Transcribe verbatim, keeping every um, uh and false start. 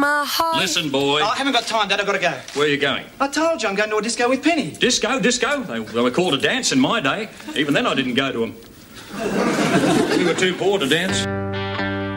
my heart. Listen, boy. Oh, I haven't got time, Dad. I've got to go. Where are you going? I told you I'm going to a disco with Penny. Disco, disco? They, they were called a dance in my day. Even then I didn't go to them. We were too poor to dance.